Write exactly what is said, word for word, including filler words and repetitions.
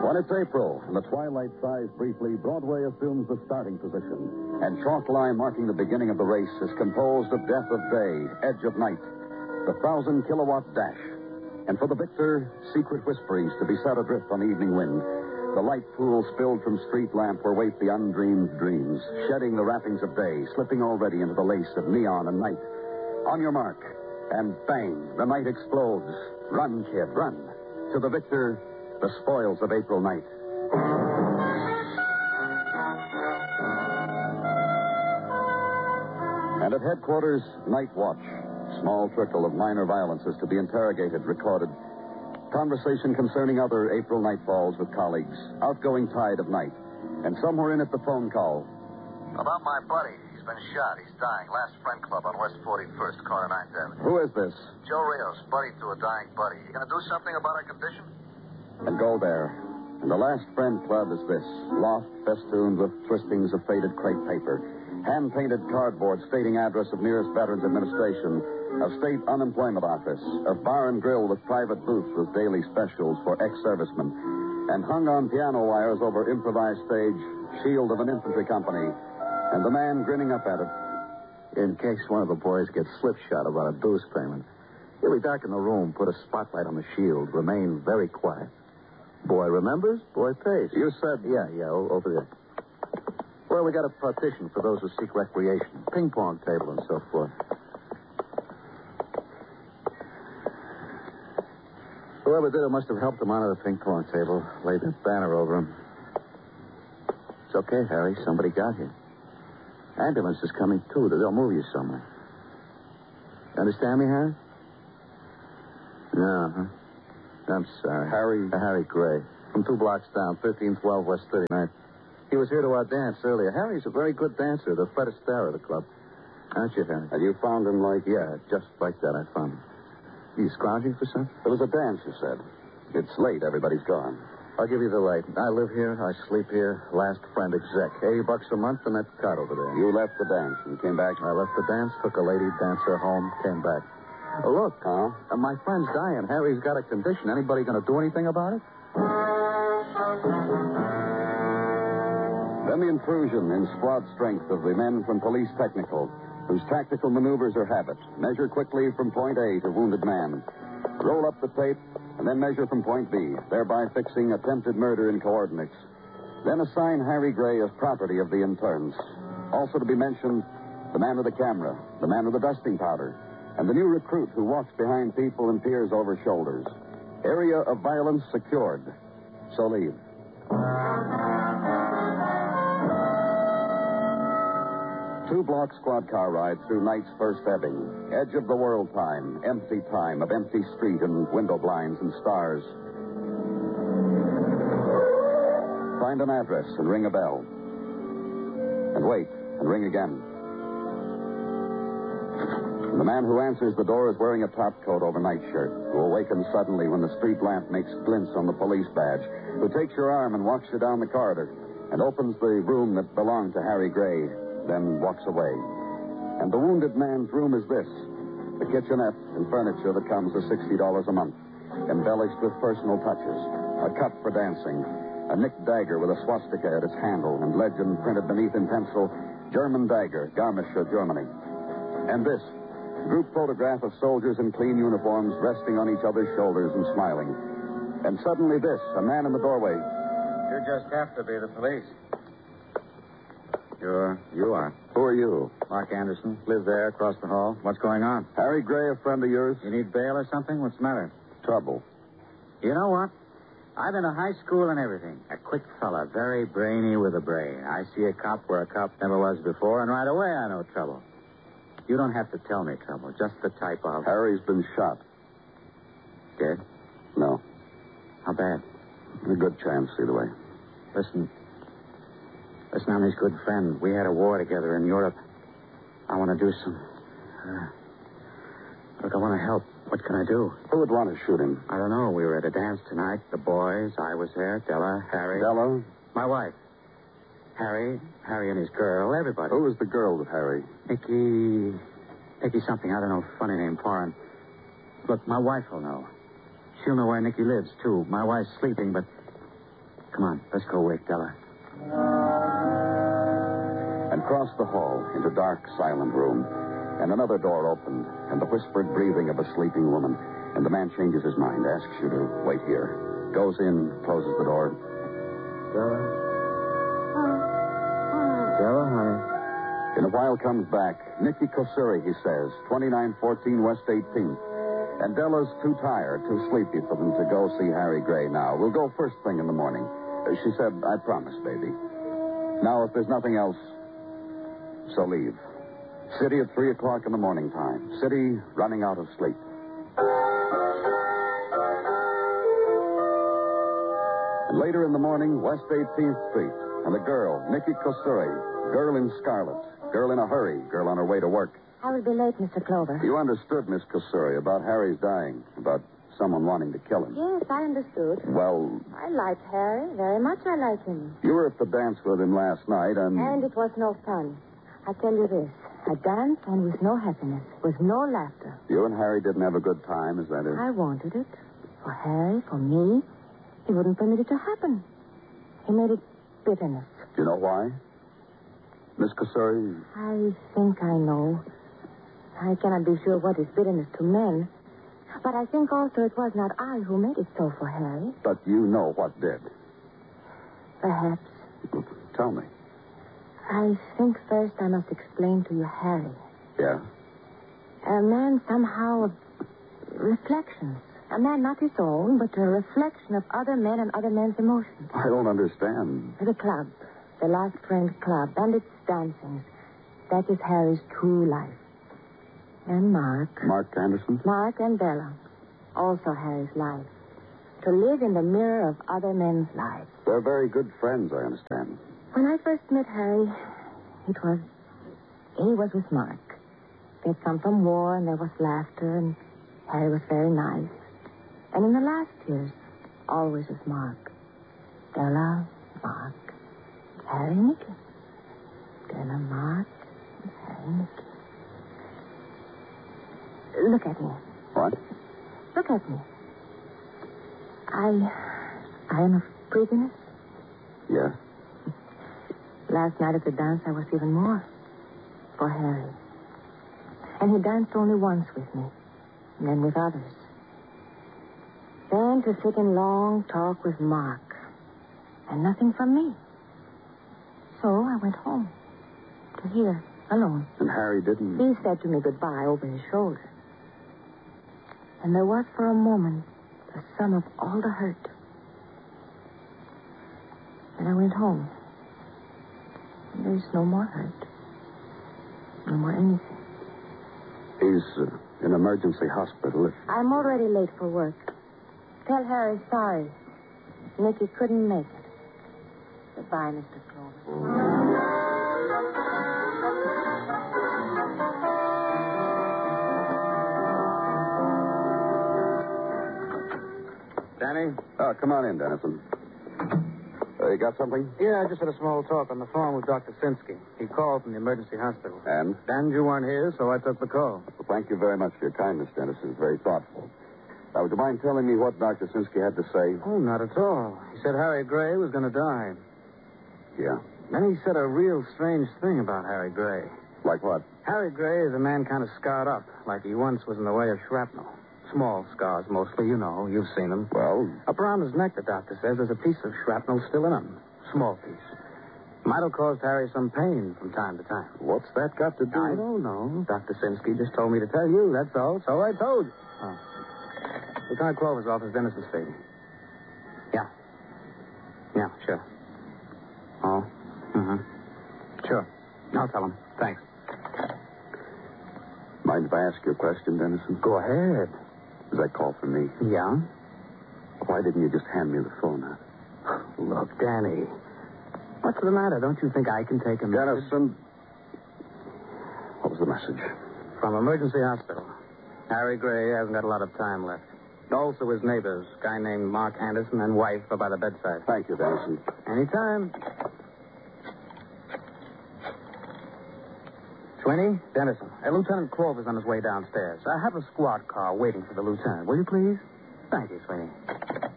When it's April and the twilight sighs briefly, Broadway assumes the starting position. And chalk line marking the beginning of the race is composed of Death of Day, Edge of Night, the thousand kilowatt dash. And for the victor, secret whisperings to be set adrift on the evening wind. The light pool spilled from street lamp where wait the undreamed dreams, shedding the wrappings of day, slipping already into the lace of neon and night. On your mark, and bang, the night explodes. Run, kid, run. To the victor, the spoils of April night. And at headquarters, night watch. Small trickle of minor violences to be interrogated, recorded. Conversation concerning other April nightfalls with colleagues. Outgoing tide of night. And somewhere in it, the phone call. About my buddy. He's been shot. He's dying. Last Friend Club on West forty-first, corner ninth Avenue. Who is this? Joe Rios, buddy to a dying buddy. You gonna do something about our condition? And go there. And the Last Friend Club is this. Loft festooned with twistings of faded crepe paper. Hand-painted cardboard stating address of nearest Veterans Administration. Of State Unemployment Office. Of bar and grill with private booth with daily specials for ex-servicemen. And hung on piano wires over improvised stage, shield of an infantry company. And the man grinning up at it. In case one of the boys gets slipshod about a dues payment. He'll be back in the room, put a spotlight on the shield, remain very quiet. Boy remembers, boy pays. You said... Yeah, yeah, o- over there. Well, we got a partition for those who seek recreation. Ping pong table and so forth. Whoever did it must have helped him onto the ping pong table, laid that banner over him. It's okay, Harry. Somebody got here. Ambulance is coming, too. They'll move you somewhere. You understand me, Harry? No, huh? I'm sorry. Harry... Uh, Harry Gray. From two blocks down, thirteen twelve West thirty-ninth. He was here to our dance earlier. Harry's a very good dancer, the Fred Astaire of the club. Aren't you, Harry? And you found him like... Yeah, just like that I found him. You scrounging for something? There was a dance, you said. It's late. Everybody's gone. I'll give you the light. I live here. I sleep here. Last Friend exec. eighty bucks a month and that cot over there. You left the dance and came back? I left the dance, took a lady dancer home, came back. Oh, look, huh? Uh, my friend's dying. Harry's got a condition. Anybody going to do anything about it? Then the intrusion in squad strength of the men from Police Technical, whose tactical maneuvers are habit. Measure quickly from point A to wounded man. Roll up the tape, and then measure from point B, thereby fixing attempted murder in coordinates. Then assign Harry Gray as property of the interns. Also to be mentioned, the man with the camera, the man with the dusting powder, and the new recruit who walks behind people and peers over shoulders. Area of violence secured. So leave. Two-block squad car ride through night's first ebbing. Edge of the world time, empty time of empty street and window blinds and stars. Find an address and ring a bell. And wait and ring again. The man who answers the door is wearing a topcoat over nightshirt, who awakens suddenly when the street lamp makes glints on the police badge, who takes your arm and walks you down the corridor, and opens the room that belonged to Harry Gray, then walks away. And the wounded man's room is this, the kitchenette and furniture that comes to sixty dollars a month, embellished with personal touches, a cup for dancing, a nicked dagger with a swastika at its handle, and legend printed beneath in pencil, German dagger, Garmischer, Germany. And this, group photograph of soldiers in clean uniforms resting on each other's shoulders and smiling. And suddenly this, a man in the doorway. You just have to be the police. Sure, you are. Who are you? Mark Anderson. Live there across the hall. What's going on? Harry Gray, a friend of yours? You need bail or something? What's the matter? Trouble. You know what? I've been to high school and everything. A quick fella, very brainy with a brain. I see a cop where a cop never was before, and right away I know trouble. You don't have to tell me trouble. Just the type of... Harry's been shot. Dead? No. How bad? A good chance, either way. Listen. Listen, I'm his good friend. We had a war together in Europe. I want to do some... Uh, look, I want to help. What can I do? Who would want to shoot him? I don't know. We were at a dance tonight. The boys. I was there. Della, Harry. Della? My wife. Harry. Harry and his girl. Everybody. Who was the girl with Harry? Nicky... Nicky something. I don't know. Funny name. Foreign. Look, my wife will know. She'll know where Nicky lives, too. My wife's sleeping, but... Come on, let's go wake Della. And crossed the hall into dark, silent room. And another door opened, and the whispered breathing of a sleeping woman. And the man changes his mind, asks you to wait here. Goes in, closes the door. Della? Della, honey. In a while comes back. Nicky Kosuri, he says, twenty-nine fourteen West eighteenth. And Della's too tired, too sleepy for them to go see Harry Gray now. We'll go first thing in the morning. Uh, She said, I promise, baby. Now, if there's nothing else, so leave. City at three o'clock in the morning time. City running out of sleep. And later in the morning, West eighteenth Street. And a girl, Nicky Kosuri. Girl in scarlet. Girl in a hurry. Girl on her way to work. I will be late, Mister Clover. You understood, Miss Kosuri, about Harry's dying. About someone wanting to kill him. Yes, I understood. Well, I like Harry. Very much I like him. you were at the dance with him last night, and... And it was no fun. I tell you this. A dance and with no happiness. With no laughter. You and Harry didn't have a good time, is that it? I wanted it. For Harry, for me. He wouldn't permit it to happen. He made it bitterness. Do you know why? Miss Kosuri, I think I know. I cannot be sure what is bitterness to men. But I think also it was not I who made it so for Harry. but you know what did. Perhaps. Tell me. I think first I must explain to you Harry. Yeah? A man somehow of reflections. A man not his own, but a reflection of other men and other men's emotions. I don't understand. The club, the Last Friend Club, and its dancings. That is Harry's true life. And Mark. Mark Anderson? Mark and Bella. Also Harry's life. To live in the mirror of other men's lives. They're very good friends, I understand. When I first met Harry, it was... He was with Mark. They had come from war, and there was laughter, and Harry was very nice. And in the last years, always with Mark. Della, Mark, Harry, Nicky. Della, Mark, Harry, Nicky. Look at me. What? Look at me. I... I am of prettiness. Yes? Last night at the dance, I was even more. For Harry. And he danced only once with me. And then with others. Then to sit in long talk with Mark. And nothing from me. So I went home. To here, alone. And Harry didn't... He said to me goodbye over his shoulder. And there was for a moment the sum of all the hurt. And I went home. And there's no more hurt. No more anything. He's uh, in emergency hospital. If... I'm already late for work. Tell Harry sorry. Nicky couldn't make it. Goodbye, Mister Clover. Danny? Oh, come on in, Dennison. Uh, you got something? Yeah, I just had a small talk on the phone with Doctor Sinsky. He called from the emergency hospital. And? And you weren't here, so I took the call. Well, thank you very much for your kindness, Dennison. It's very thoughtful. Now, would you mind telling me what Doctor Sinsky had to say? Oh, not at all. He said Harry Gray was going to die. Yeah. Then he said a real strange thing about Harry Gray. Like what? Harry Gray is a man kind of scarred up, like he once was in the way of shrapnel. Small scars, mostly, you know. You've seen them. Well, Up around his neck, the doctor says, there's a piece of shrapnel still in him. Small piece. Might have caused Harry some pain from time to time. what's that got to do? I don't know. Doctor Sinsky just told me to tell you, that's all. So I told you. Oh. Lieutenant Clover's office, Dennison speaking. Yeah. Yeah, sure. Oh. Mm-hmm. Sure. I'll tell him. Thanks. Mind if I ask you a question, Dennison? Go ahead. Does that call for me? Yeah? Why didn't you just hand me the phone out? Look, Danny. What's the matter? Don't you think I can take a message? Dennison. What was the message? From emergency hospital. Harry Gray hasn't got a lot of time left. Also his neighbors, guy named Mark Anderson and wife are by the bedside. Thank you, Dennison. Anytime. Sweeney, Dennison. Uh, Lieutenant Clover's on his way downstairs. I have a squad car waiting for the lieutenant. Will you please? Thank you, Sweeney.